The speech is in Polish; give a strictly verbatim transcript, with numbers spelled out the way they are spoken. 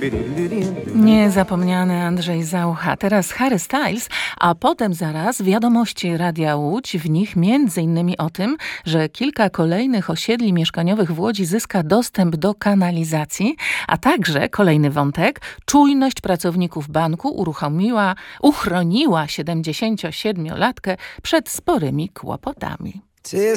Niezapomniany Andrzej Zaucha. Teraz Harry Styles, a potem zaraz wiadomości Radia Łódź. W nich między innymi o tym, że kilka kolejnych osiedli mieszkaniowych w Łodzi zyska dostęp do kanalizacji, a także kolejny wątek. Czujność pracowników banku uruchomiła, uchroniła siedemdziesięciosiedmiolatkę przed sporymi kłopotami.